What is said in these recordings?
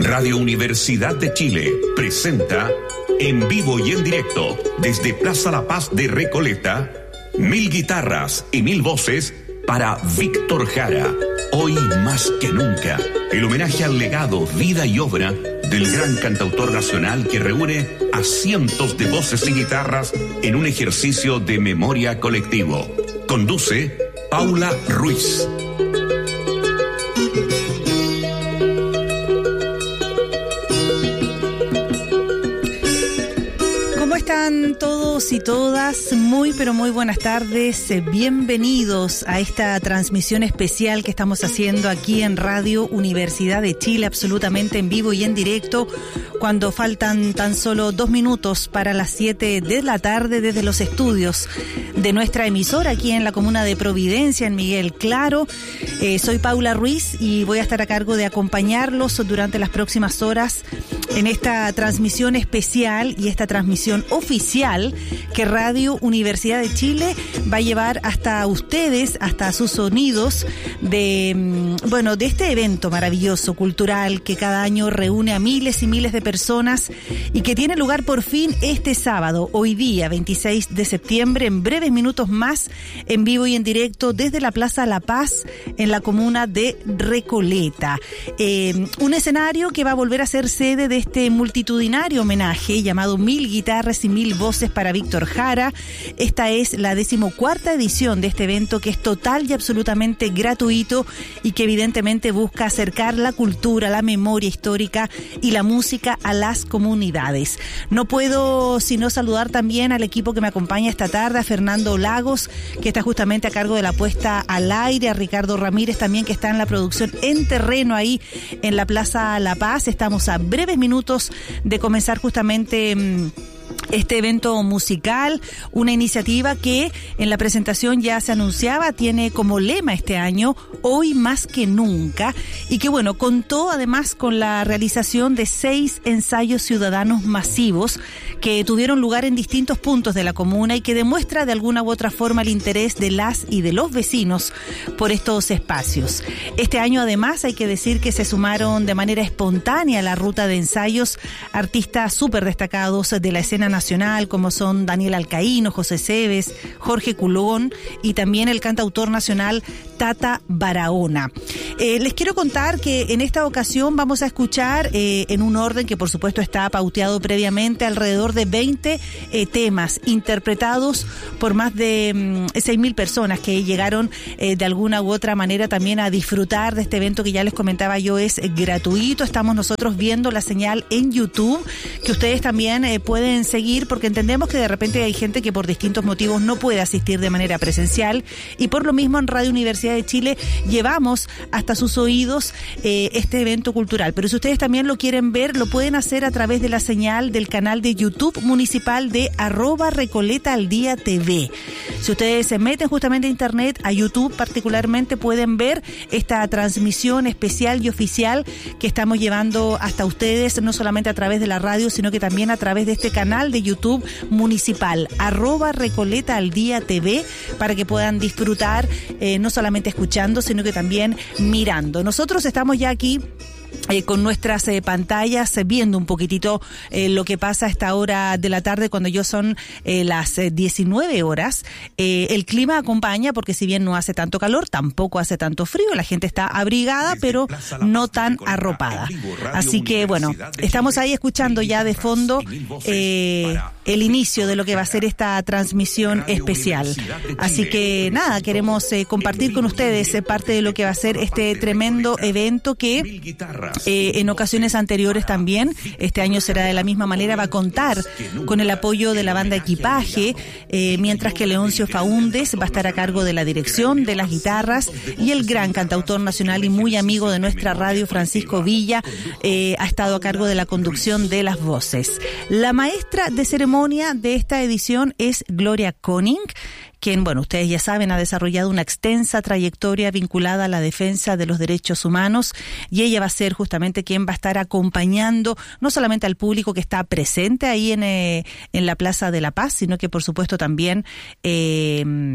Radio Universidad de Chile presenta en vivo y en directo desde Plaza La Paz de Recoleta, 1000 guitarras y 1000 voces para Víctor Jara. Hoy más que nunca, el homenaje al legado, vida y obra del gran cantautor nacional que reúne a cientos de voces y guitarras en un ejercicio de memoria colectivo. Conduce Paula Ruiz. Todos y todas, muy pero muy buenas tardes, bienvenidos a esta transmisión especial que estamos haciendo aquí en Radio Universidad de Chile, absolutamente en vivo y en directo, cuando faltan tan solo 2 minutos para las 7 de la tarde desde los estudios de nuestra emisora aquí en la comuna de Providencia, en Miguel Claro. Soy Paula Ruiz y voy a estar a cargo de acompañarlos durante las próximas horas en esta transmisión especial y esta transmisión oficial que Radio Universidad de Chile va a llevar hasta ustedes, hasta sus sonidos de este evento maravilloso, cultural, que cada año reúne a miles y miles de personas y que tiene lugar por fin este sábado, hoy día 26 de septiembre, en breves minutos más, en vivo y en directo desde la Plaza La Paz en la comuna de Recoleta. Un escenario que va a volver a ser sede de este multitudinario homenaje llamado 1000 guitarras y 1000 voces para Víctor Jara. Esta es la 14ª edición de este evento, que es total y absolutamente gratuito y que evidentemente busca acercar la cultura, la memoria histórica y la música a las comunidades. No puedo sino saludar también al equipo que me acompaña esta tarde, a Fernando Lagos, que está justamente a cargo de la puesta al aire, a Ricardo Ramírez también, que está en la producción en terreno ahí en la Plaza La Paz. Estamos a breves minutos de comenzar justamente este evento musical, una iniciativa que en la presentación ya se anunciaba, tiene como lema este año, hoy más que nunca, y que contó además con la realización de 6 ensayos ciudadanos masivos que tuvieron lugar en distintos puntos de la comuna y que demuestra de alguna u otra forma el interés de las y de los vecinos por estos espacios. Este año además hay que decir que se sumaron de manera espontánea a la ruta de ensayos artistas súper destacados de la escena nacional, como son Daniel Alcaíno, José Cebes, Jorge Culón y también el cantautor nacional Tata Barahona. Les quiero contar que en esta ocasión vamos a escuchar en un orden que por supuesto está pauteado previamente, alrededor de 20 temas interpretados por más de 6.000 personas que llegaron de alguna u otra manera también a disfrutar de este evento que ya les comentaba yo es gratuito. Estamos nosotros viendo la señal en YouTube, que ustedes también pueden seguir, porque entendemos que de repente hay gente que por distintos motivos no puede asistir de manera presencial, y por lo mismo en Radio Universidad de Chile llevamos hasta sus oídos este evento cultural. Pero si ustedes también lo quieren ver, lo pueden hacer a través de la señal del canal de YouTube municipal de @RecoletaAlDía.tv. Si ustedes se meten justamente a internet, a YouTube particularmente, pueden ver esta transmisión especial y oficial que estamos llevando hasta ustedes, no solamente a través de la radio, sino que también a través de este canal de YouTube municipal, @RecoletaAlDía.tv, para que puedan disfrutar no solamente escuchando, sino que también mirando. Nosotros estamos ya aquí con nuestras pantallas viendo un poquitito lo que pasa a esta hora de la tarde, cuando ya son las 19 horas. El clima acompaña, porque si bien no hace tanto calor, tampoco hace tanto frío, la gente está abrigada, pero no tan arropada. Así que estamos ahí escuchando ya de fondo el inicio de lo que va a ser esta transmisión especial. Así que nada, queremos compartir con ustedes parte de lo que va a ser este tremendo evento que en ocasiones anteriores también, este año será de la misma manera, va a contar con el apoyo de la banda Equipaje, mientras que Leoncio Faúndez va a estar a cargo de la dirección de las guitarras, y el gran cantautor nacional y muy amigo de nuestra radio, Francisco Villa, ha estado a cargo de la conducción de las voces. La maestra de ceremonia de esta edición es Gloria Koning, quien, ustedes ya saben, ha desarrollado una extensa trayectoria vinculada a la defensa de los derechos humanos, y ella va a ser justamente quien va a estar acompañando no solamente al público que está presente ahí en la Plaza de la Paz, sino que por supuesto también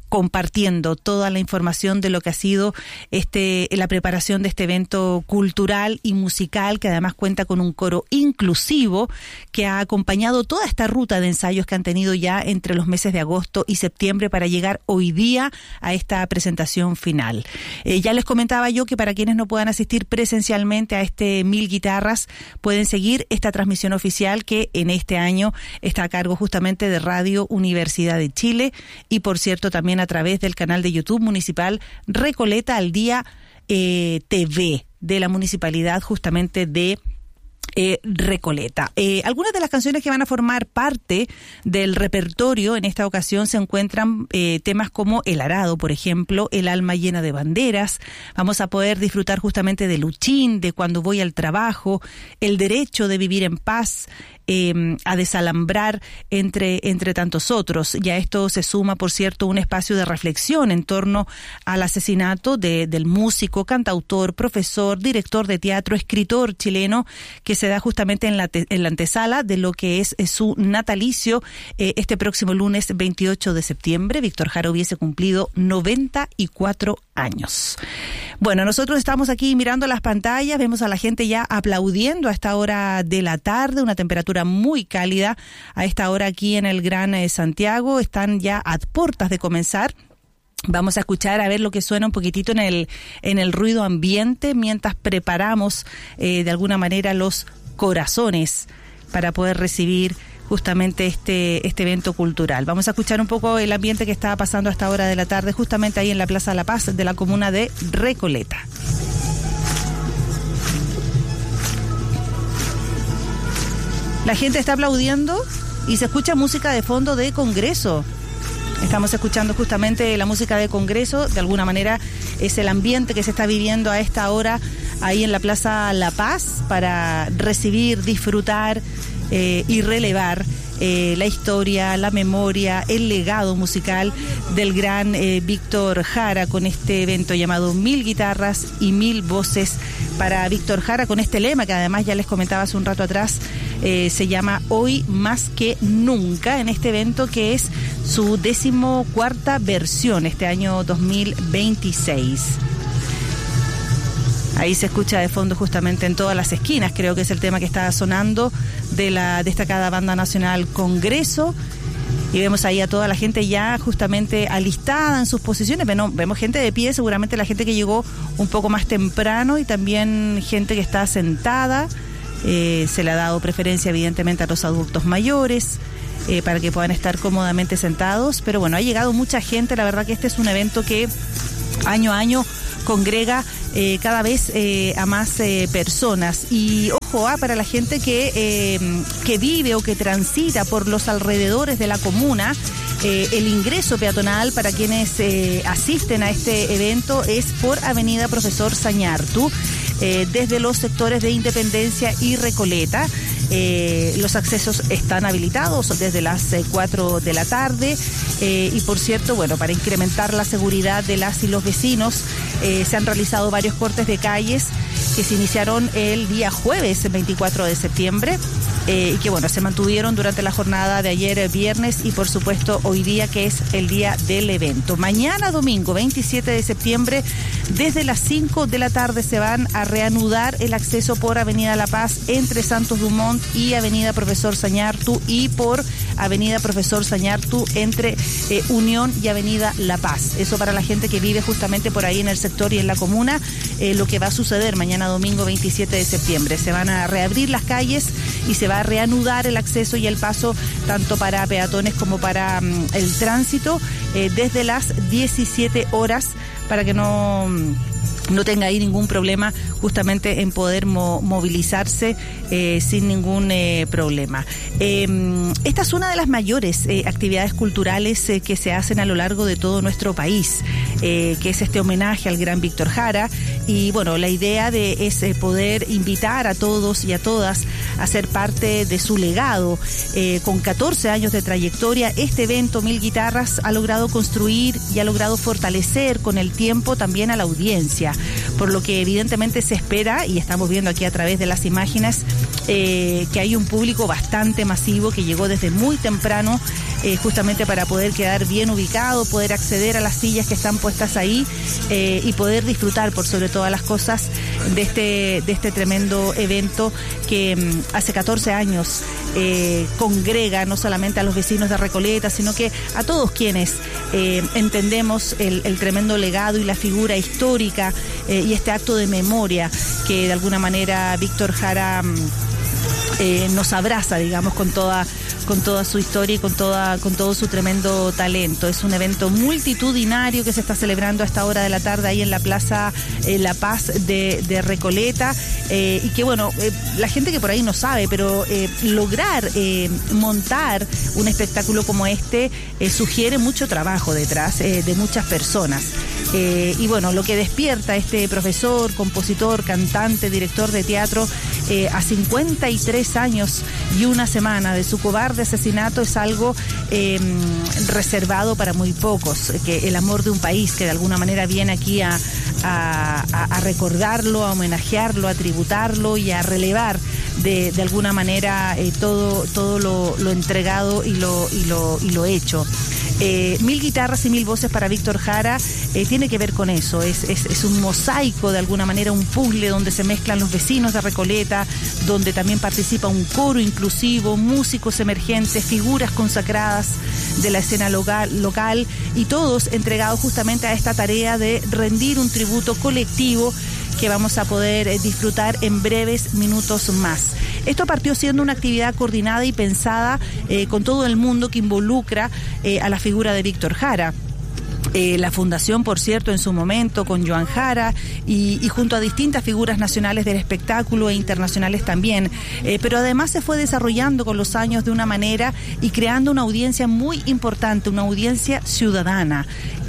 compartiendo toda la información de lo que ha sido la preparación de este evento cultural y musical, que además cuenta con un coro inclusivo que ha acompañado toda esta ruta de ensayos que han tenido ya entre los meses de agosto y septiembre para llegar hoy día a esta presentación final. Ya les comentaba yo que para quienes no puedan asistir presencialmente a este 1000 Guitarras, pueden seguir esta transmisión oficial que en este año está a cargo justamente de Radio Universidad de Chile y, por cierto, también a través del canal de YouTube municipal Recoleta al Día TV de la Municipalidad justamente de Recoleta. Algunas de las canciones que van a formar parte del repertorio en esta ocasión se encuentran temas como El Arado, por ejemplo, El Alma Llena de Banderas. Vamos a poder disfrutar justamente de Luchín, de Cuando Voy al Trabajo, El Derecho de Vivir en Paz, a desalambrar entre tantos otros. Y a esto se suma, por cierto, un espacio de reflexión en torno al asesinato del músico, cantautor, profesor, director de teatro, escritor chileno, que se da justamente en la antesala de lo que es su natalicio este próximo lunes 28 de septiembre. Víctor Jara hubiese cumplido 94 años. Bueno, nosotros estamos aquí mirando las pantallas, vemos a la gente ya aplaudiendo a esta hora de la tarde, una temperatura muy cálida a esta hora aquí en el Gran Santiago. Están ya a puertas de comenzar. Vamos a escuchar a ver lo que suena un poquitito en el ruido ambiente mientras preparamos de alguna manera los corazones para poder recibir justamente este evento cultural. Vamos a escuchar un poco el ambiente que está pasando a esta hora de la tarde justamente ahí en la Plaza La Paz de la comuna de Recoleta. La gente está aplaudiendo y se escucha música de fondo de Congreso. Estamos escuchando justamente la música de Congreso. De alguna manera es el ambiente que se está viviendo a esta hora ahí en la Plaza La Paz para recibir, disfrutar y relevar la historia, la memoria, el legado musical del gran Víctor Jara con este evento llamado 1000 Guitarras y 1000 Voces para Víctor Jara, con este lema que además ya les comentaba hace un rato atrás, se llama Hoy Más que Nunca, en este evento que es su 14ª versión este año 2026. Ahí se escucha de fondo justamente En Todas las Esquinas, creo que es el tema que está sonando de la destacada banda nacional Congreso. Y vemos ahí a toda la gente ya justamente alistada en sus posiciones. Vemos gente de pie, seguramente la gente que llegó un poco más temprano y también gente que está sentada. Se le ha dado preferencia evidentemente a los adultos mayores para que puedan estar cómodamente sentados. Pero bueno, ha llegado mucha gente. La verdad que este es un evento que año a año congrega cada vez a más personas. Y ojo, para la gente que vive o que transita por los alrededores de la comuna, el ingreso peatonal para quienes asisten a este evento es por Avenida Profesor Sañartu, desde los sectores de Independencia y Recoleta. Los accesos están habilitados desde las 4 de la tarde y por cierto, bueno, para incrementar la seguridad de las y los vecinos se han realizado varios cortes de calles que se iniciaron el día jueves 24 de septiembre y que bueno, se mantuvieron durante la jornada de ayer viernes y por supuesto hoy día, que es el día del evento. Mañana domingo 27 de septiembre desde las 5 de la tarde se van a reanudar el acceso por Avenida La Paz entre Santos Dumont y Avenida Profesor Sañartu y por Avenida Profesor Sañartu entre Unión y Avenida La Paz. Eso para la gente que vive justamente por ahí en el sector y en la comuna, lo que va a suceder mañana domingo 27 de septiembre. Se van a reabrir las calles y se va a reanudar el acceso y el paso tanto para peatones como para el tránsito desde las 17 horas para que no tenga ahí ningún problema justamente en poder movilizarse sin ningún problema. Esta es una de las mayores actividades culturales que se hacen a lo largo de todo nuestro país, que es este homenaje al gran Víctor Jara. Y bueno, la idea es poder invitar a todos y a todas a ser parte de su legado. Con 14 años de trayectoria, este evento 1000 Guitarras ha logrado construir y ha logrado fortalecer con el tiempo también a la audiencia, por lo que evidentemente se espera, y estamos viendo aquí a través de las imágenes, que hay un público bastante masivo que llegó desde muy temprano justamente para poder quedar bien ubicado, poder acceder a las sillas que están puestas ahí y poder disfrutar por sobre todas las cosas de este tremendo evento que hace 14 años congrega no solamente a los vecinos de Recoleta, sino que a todos quienes entendemos el tremendo legado y la figura histórica y este acto de memoria que de alguna manera Víctor Jara nos abraza, digamos, con toda su historia y con todo su tremendo talento. Es un evento multitudinario que se está celebrando a esta hora de la tarde ahí en la Plaza La Paz de Recoleta, y que bueno, la gente que por ahí no sabe, pero lograr montar un espectáculo como este sugiere mucho trabajo detrás de muchas personas. Y bueno, lo que despierta este profesor, compositor, cantante, director de teatro a 53 años y una semana de su cobarde asesinato es algo reservado para muy pocos, que el amor de un país que de alguna manera viene aquí a recordarlo, a homenajearlo, a tributarlo y a relevar de alguna manera todo lo entregado y lo hecho. 1000 guitarras y 1000 voces para Víctor Jara tiene que ver con eso, es un mosaico de alguna manera, un puzzle donde se mezclan los vecinos de Recoleta, donde también participa un coro inclusivo, músicos emergentes, figuras consagradas de la escena local y todos entregados justamente a esta tarea de rendir un tributo colectivo que vamos a poder disfrutar en breves minutos más. Esto partió siendo una actividad coordinada y pensada con todo el mundo que involucra a la figura de Víctor Jara. La fundación, por cierto, en su momento con Joan Jara y junto a distintas figuras nacionales del espectáculo e internacionales también, pero además se fue desarrollando con los años de una manera y creando una audiencia muy importante, una audiencia ciudadana.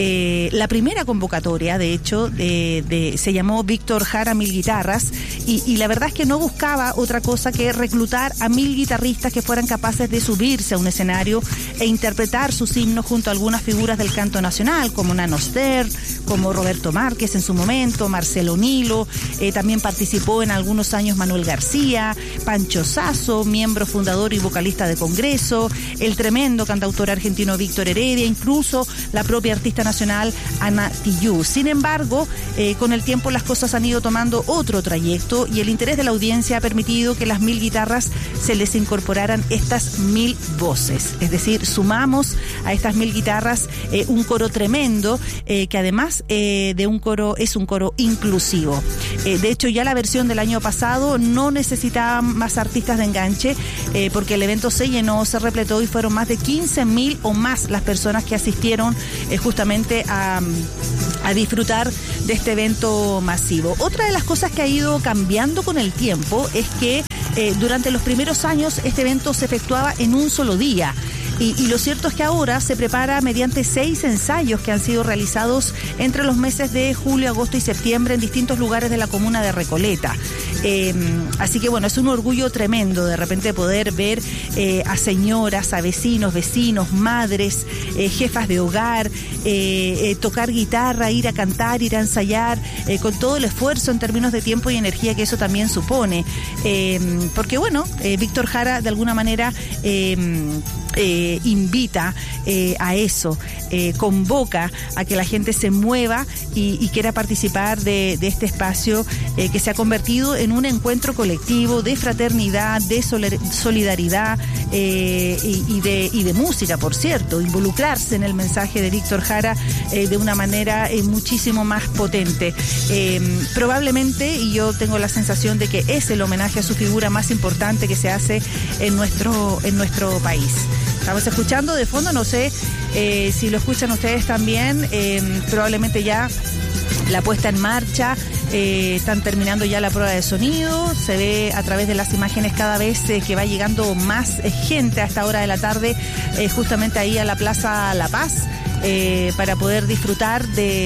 La primera convocatoria, de hecho, se llamó Víctor Jara 1000 guitarras y la verdad es que no buscaba otra cosa que reclutar a 1000 guitarristas que fueran capaces de subirse a un escenario e interpretar sus himnos junto a algunas figuras del canto nacional, como Nano Stern, como Roberto Márquez en su momento, Marcelo Nilo, también participó en algunos años Manuel García, Pancho Sasso, miembro fundador y vocalista de Congreso, el tremendo cantautor argentino Víctor Heredia, incluso la propia artista nacional Ana Tijoux. Sin embargo, con el tiempo las cosas han ido tomando otro trayecto y el interés de la audiencia ha permitido que las 1000 guitarras se les incorporaran estas 1000 voces. Es decir, sumamos a estas 1000 guitarras un coro tremendo, que además de un coro, es un coro inclusivo. De hecho, ya la versión del año pasado no necesitaba más artistas de enganche, porque el evento se llenó, se repletó y fueron más de 15.000 o más las personas que asistieron justamente a disfrutar de este evento masivo. Otra de las cosas que ha ido cambiando con el tiempo es que durante los primeros años este evento se efectuaba en un solo día. Y lo cierto es que ahora se prepara mediante 6 ensayos que han sido realizados entre los meses de julio, agosto y septiembre en distintos lugares de la comuna de Recoleta. Así que bueno, es un orgullo tremendo de repente poder ver a señoras, a vecinos, madres, jefas de hogar, tocar guitarra, ir a cantar, ir a ensayar, con todo el esfuerzo en términos de tiempo y energía que eso también supone. Porque bueno, Víctor Jara de alguna manera invita a eso, convoca a que la gente se mueva y quiera participar de este espacio que se ha convertido en un encuentro colectivo de fraternidad, de solidaridad y de música, por cierto, involucrarse en el mensaje de Víctor Jara de una manera muchísimo más potente. Probablemente, y yo tengo la sensación de que es el homenaje a su figura más importante que se hace en nuestro país. Estamos escuchando de fondo, no sé si lo escuchan ustedes también, probablemente ya la puesta en marcha, están terminando ya la prueba de sonido, se ve a través de las imágenes cada vez que va llegando más gente a esta hora de la tarde, justamente ahí a la Plaza La Paz, para poder disfrutar de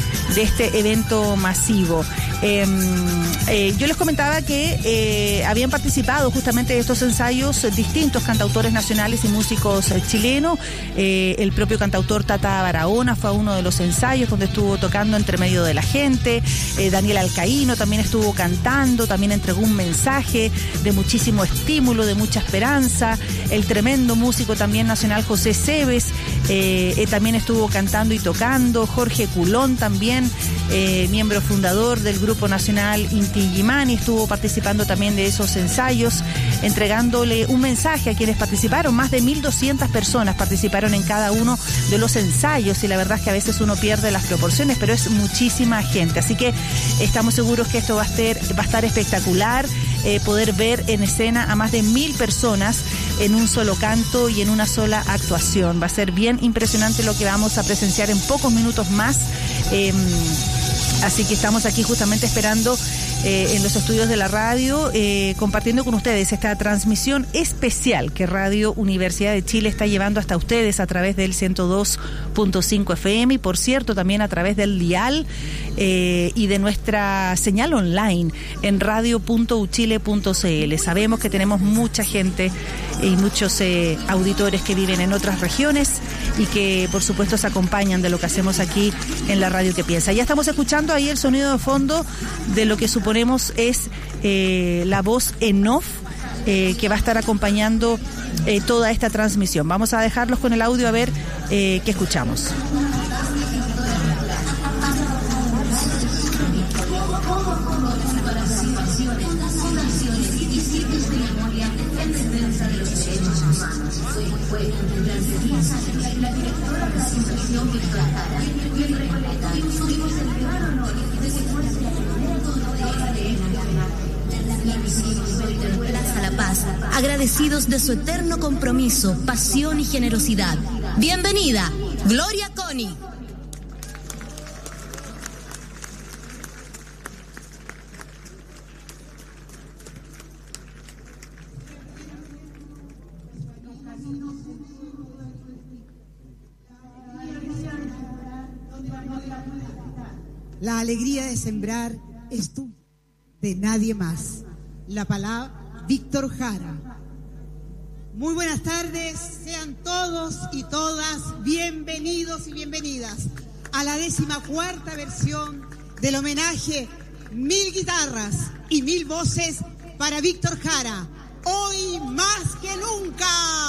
este evento masivo. Yo les comentaba que habían participado justamente de estos ensayos distintos cantautores nacionales y músicos chilenos. El propio cantautor Tata Barahona fue a uno de los ensayos donde estuvo tocando entre medio de la gente. Daniel Alcaíno también estuvo cantando, también entregó un mensaje de muchísimo estímulo, de mucha esperanza. El tremendo músico también nacional José Cebes también estuvo cantando y tocando. Jorge Culón también, miembro fundador del grupo nacional Inti Illimani, estuvo participando también de esos ensayos, entregándole un mensaje a quienes participaron. Más de 1.200 personas participaron en cada uno de los ensayos y la verdad es que a veces uno pierde las proporciones, pero es muchísima gente. Así que estamos seguros que esto va a estar espectacular, poder ver en escena a más de 1.000 personas en un solo canto y en una sola actuación. Va a ser bien impresionante lo que vamos a presenciar en pocos minutos más. Así que estamos aquí justamente esperando en los estudios de la radio, compartiendo con ustedes esta transmisión especial que Radio Universidad de Chile está llevando hasta ustedes a través del 102.5 FM y, por cierto, también a través del dial y de nuestra señal online en radio.uchile.cl. Sabemos que tenemos mucha gente y muchos auditores que viven en otras regiones y que, por supuesto, se acompañan de lo que hacemos aquí en la Radio que piensa. Ya estamos escuchando ahí el sonido de fondo de lo que suponemos es la voz en off que va a estar acompañando toda esta transmisión. Vamos a dejarlos con el audio a ver qué escuchamos. Plaza La Paz, agradecidos de su eterno compromiso, pasión y generosidad. Bienvenida, Gloria Coni. La alegría de sembrar es tú, de nadie más. La palabra, Víctor Jara. Muy buenas tardes, sean todos y todas bienvenidos y bienvenidas a la 14ª versión del homenaje 1000 guitarras y 1000 voces para Víctor Jara. Hoy más que nunca.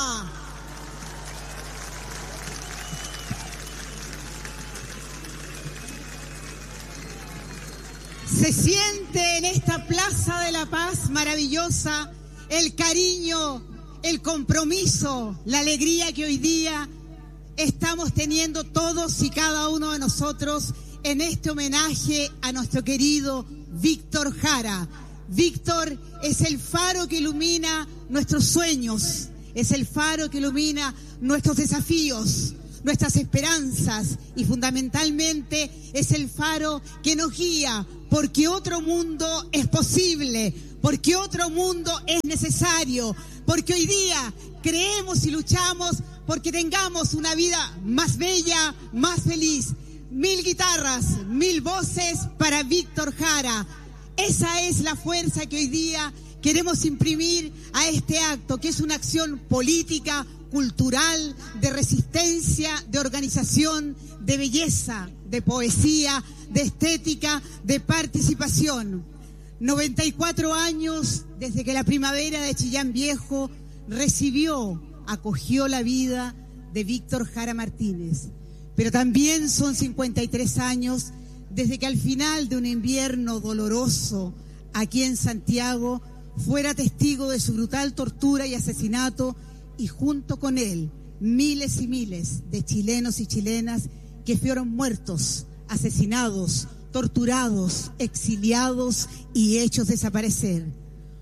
Se siente en esta Plaza de la Paz maravillosa el cariño, el compromiso, la alegría que hoy día estamos teniendo todos y cada uno de nosotros en este homenaje a nuestro querido Víctor Jara. Víctor es el faro que ilumina nuestros sueños, es el faro que ilumina nuestros desafíos, nuestras esperanzas y fundamentalmente es el faro que nos guía porque otro mundo es posible, porque otro mundo es necesario, porque hoy día creemos y luchamos porque tengamos una vida más bella, más feliz. 1000 guitarras, 1000 voces para Víctor Jara. Esa es la fuerza que hoy día queremos imprimir a este acto, que es una acción política, cultural, de resistencia, de organización, de belleza, de poesía, de estética, de participación. 94 años desde que la primavera de Chillán Viejo acogió la vida de Víctor Jara Martínez. Pero también son 53 años desde que al final de un invierno doloroso aquí en Santiago fuera testigo de su brutal tortura y asesinato, y junto con él miles y miles de chilenos y chilenas que fueron muertos, asesinados, torturados, exiliados y hechos desaparecer.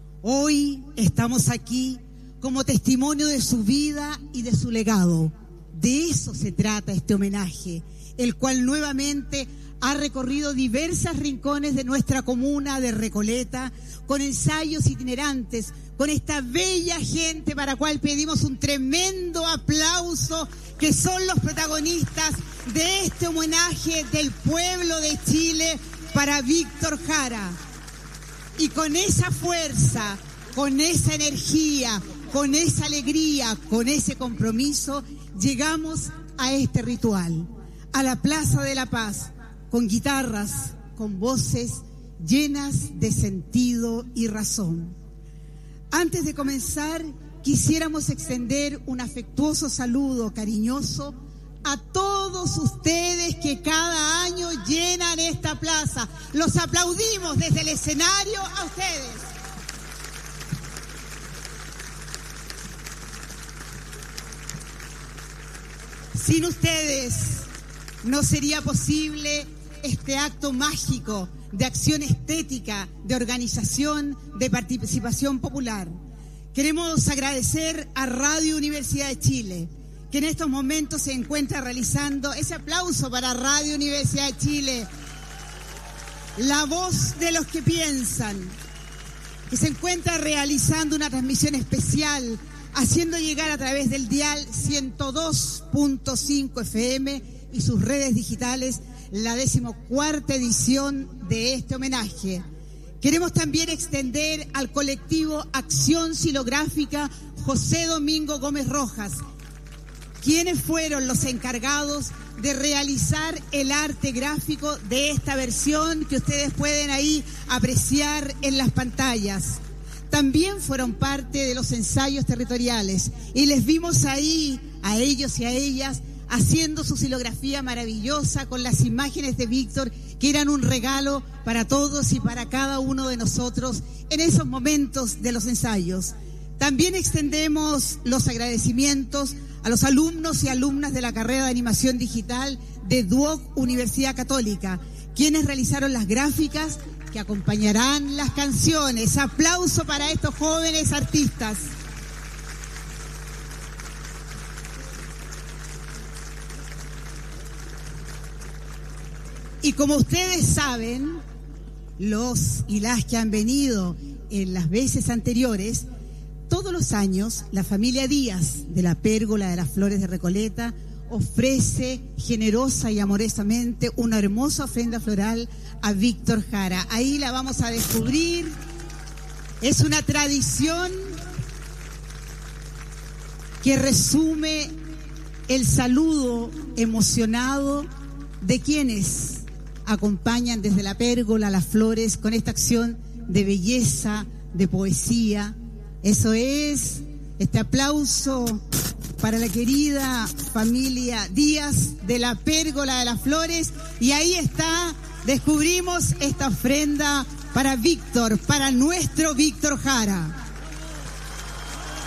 Hoy estamos aquí como testimonio de su vida y de su legado. De eso se trata este homenaje, el cual nuevamente ha recorrido diversos rincones de nuestra comuna de Recoleta, con ensayos itinerantes, con esta bella gente para la cual pedimos un tremendo aplauso, que son los protagonistas de este homenaje del pueblo de Chile para Víctor Jara. Y con esa fuerza, con esa energía, con esa alegría, con ese compromiso, llegamos a este ritual, a la Plaza de la Paz, con guitarras, con voces llenas de sentido y razón. Antes de comenzar, quisiéramos extender un afectuoso saludo cariñoso a todos ustedes que cada año llenan esta plaza. Los aplaudimos desde el escenario a ustedes. Sin ustedes no sería posible este acto mágico de acción estética, de organización, de participación popular. Queremos agradecer a Radio Universidad de Chile, que en estos momentos se encuentra realizando ese aplauso para Radio Universidad de Chile, la voz de los que piensan, que se encuentra realizando una transmisión especial, haciendo llegar a través del dial 102.5 FM y sus redes digitales la 14ª edición de este homenaje. Queremos también extender al colectivo Acción Silográfica José Domingo Gómez Rojas, quienes fueron los encargados de realizar el arte gráfico de esta versión que ustedes pueden ahí apreciar en las pantallas. También fueron parte de los ensayos territoriales y les vimos ahí a ellos y a ellas haciendo su silografía maravillosa con las imágenes de Víctor, que eran un regalo para todos y para cada uno de nosotros en esos momentos de los ensayos. También extendemos los agradecimientos a los alumnos y alumnas de la carrera de animación digital de Duoc Universidad Católica, quienes realizaron las gráficas que acompañarán las canciones. Aplauso para estos jóvenes artistas. Y como ustedes saben, los y las que han venido en las veces anteriores, todos los años la familia Díaz de la Pérgola de las Flores de Recoleta ofrece generosa y amorosamente una hermosa ofrenda floral a Víctor Jara. Ahí la vamos a descubrir. Es una tradición que resume el saludo emocionado de quienes acompañan desde la Pérgola las flores con esta acción de belleza, de poesía. Eso es este aplauso para la querida familia Díaz de la Pérgola de las Flores. Y ahí está, descubrimos esta ofrenda para Víctor, para nuestro Víctor Jara.